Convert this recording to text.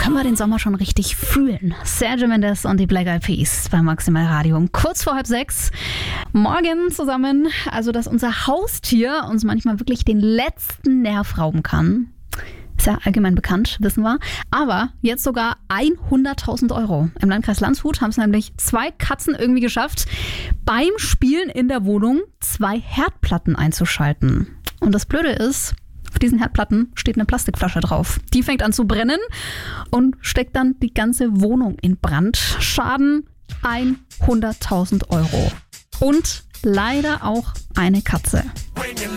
können wir den Sommer schon richtig fühlen. Sergio Mendes und die Black Eyed Peas bei Maximal Radio um kurz vor 5:30. Morgen zusammen, also dass unser Haustier uns manchmal wirklich den letzten Nerv rauben kann. Ist ja allgemein bekannt, wissen wir. Aber jetzt sogar 100.000 Euro. Im Landkreis Landshut haben es nämlich 2 Katzen irgendwie geschafft, beim Spielen in der Wohnung 2 Herdplatten einzuschalten. Und das Blöde ist, auf diesen Herdplatten steht eine Plastikflasche drauf. Die fängt an zu brennen und steckt dann die ganze Wohnung in Brand. Schaden 100.000 Euro. Und leider auch eine Katze.